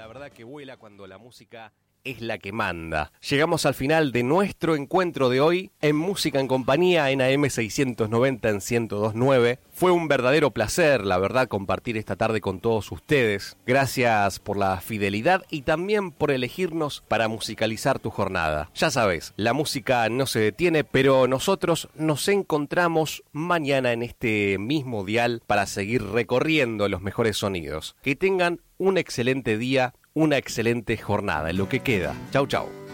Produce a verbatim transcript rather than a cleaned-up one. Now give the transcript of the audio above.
la verdad que vuela cuando la música es la que manda. Llegamos al final de nuestro encuentro de hoy en Música en Compañía en A M seiscientos noventa en ciento dos punto nueve. Fue un verdadero placer, la verdad, compartir esta tarde con todos ustedes. Gracias por la fidelidad y también por elegirnos para musicalizar tu jornada. Ya sabes, la música no se detiene, pero nosotros nos encontramos mañana en este mismo dial para seguir recorriendo los mejores sonidos. Que tengan un excelente día, una excelente jornada en lo que queda. Chau, chau.